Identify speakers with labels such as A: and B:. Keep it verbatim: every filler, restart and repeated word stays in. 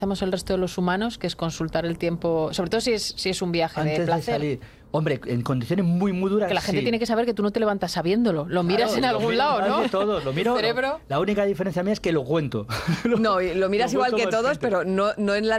A: hacemos el resto de los humanos, que es consultar el tiempo, sobre todo si es, si es un viaje
B: Antes
A: de placer.
B: De salir. Hombre, en condiciones muy, muy duras.
A: Que la gente
B: sí.
A: tiene que saber que tú no te levantas sabiéndolo. Lo miras
B: Claro,
A: en
B: lo
A: algún
B: miro,
A: lado, ¿no?
B: de todo, lo miro.
A: ¿El cerebro?
B: La única diferencia mía es que lo cuento.
C: No, y lo miras
B: Lo
C: igual
B: cuento
C: que todos,
B: consciente.
C: pero no, no en la